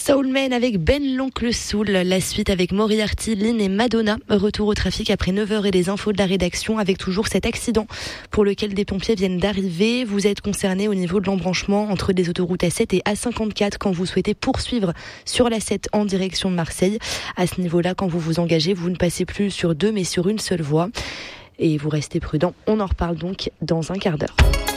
Soulman avec Ben l'Oncle Soul, la suite avec Moriarty, Lynn et Madonna. Retour au trafic après 9h et les infos de la rédaction avec toujours cet accident pour lequel des pompiers viennent d'arriver. Vous êtes concerné au niveau de l'embranchement entre les autoroutes A7 et A54 quand vous souhaitez poursuivre sur l'A7 en direction de Marseille. À ce niveau-là, quand vous vous engagez, vous ne passez plus sur deux mais sur une seule voie. Et vous restez prudent. On en reparle donc dans un quart d'heure.